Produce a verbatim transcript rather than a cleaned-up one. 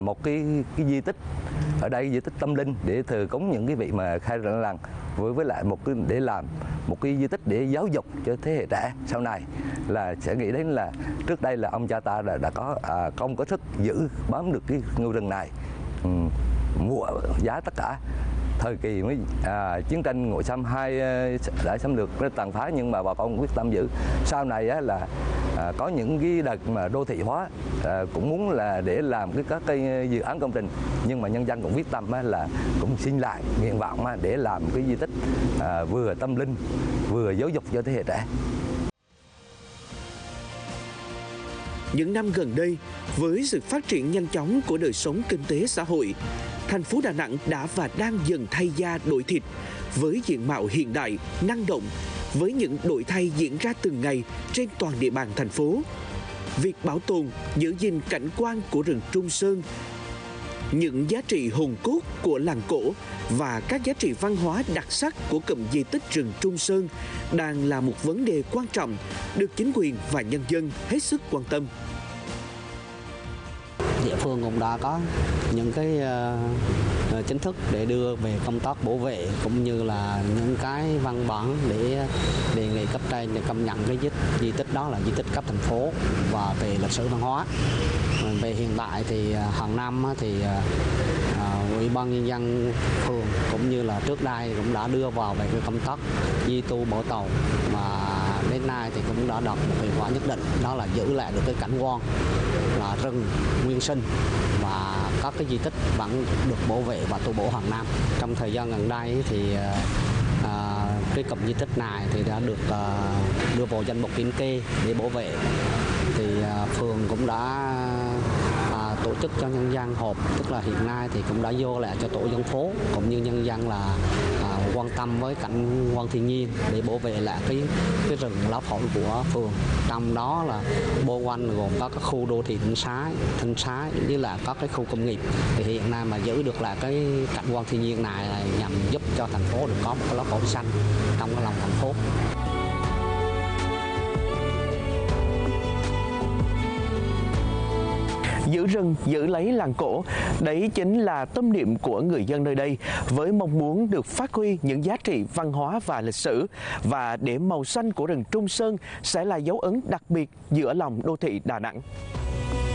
Một cái, cái di tích ở đây, di tích tâm linh để thờ cúng những cái vị mà khai rằng làng, với với lại một cái để làm một cái di tích để giáo dục cho thế hệ trẻ sau này, là sẽ nghĩ đến là trước đây là ông cha ta đã, đã có à, không có sức giữ bám được cái ngôi rừng này, ừ, mua giá tất cả. Thời kỳ mới à, chiến tranh Ngụy Xâm hai đã xâm lược tàn phá, nhưng mà bà con quyết tâm giữ. Sau này á, là à, có những cái đợt mà đô thị hóa, à, cũng muốn là để làm cái các cái dự án công trình, nhưng mà nhân dân cũng quyết tâm á, là cũng xin lại nguyện vọng á, để làm cái di tích à, vừa tâm linh vừa giáo dục cho thế hệ trẻ. Những năm gần đây, với sự phát triển nhanh chóng của đời sống kinh tế xã hội, thành phố Đà Nẵng đã và đang dần thay da đổi thịt với diện mạo hiện đại, năng động, với những đổi thay diễn ra từng ngày trên toàn địa bàn thành phố. Việc bảo tồn, giữ gìn cảnh quan của rừng Trung Sơn, những giá trị hồn cốt của làng cổ và các giá trị văn hóa đặc sắc của cụm di tích rừng Trung Sơn đang là một vấn đề quan trọng được chính quyền và nhân dân hết sức quan tâm. Địa phương cũng đã có những cái uh, chính thức để đưa về công tác bảo vệ, cũng như là những cái văn bản để đề nghị cấp trên để công nhận cái di, di tích đó là di tích cấp thành phố và về lịch sử văn hóa. Về hiện tại thì hàng năm thì uh, Ủy ban nhân dân phường cũng như là trước đây cũng đã đưa vào về cái công tác duy tu bảo tồn, mà đến nay thì cũng đã đạt một hiệu quả nhất định, đó là giữ lại được cái cảnh quan là rừng nguyên sinh và các cái di tích vẫn được bảo vệ và tu bổ hàng năm. Trong thời gian gần đây thì à, cái cụm di tích này thì đã được à, đưa vào danh mục kiểm kê để bảo vệ. Thì à, phường cũng đã à, tổ chức cho nhân dân họp, tức là hiện nay thì cũng đã vô lại cho tổ dân phố cũng như nhân dân là à, quan tâm với cảnh quan thiên nhiên để bảo vệ lại cái cái rừng lá phổi của phường. Trong đó là bao quanh gồm các cái khu đô thị sinh thái, sinh thái với là các cái khu công nghiệp. Thì hiện nay mà giữ được lại cái cảnh quan thiên nhiên này là nhằm giúp cho thành phố được có một cái lá phổi xanh trong cái lòng thành phố. Giữ rừng, giữ lấy làng cổ, đấy chính là tâm niệm của người dân nơi đây, với mong muốn được phát huy những giá trị văn hóa và lịch sử, và để màu xanh của rừng Trung Sơn sẽ là dấu ấn đặc biệt giữa lòng đô thị Đà Nẵng.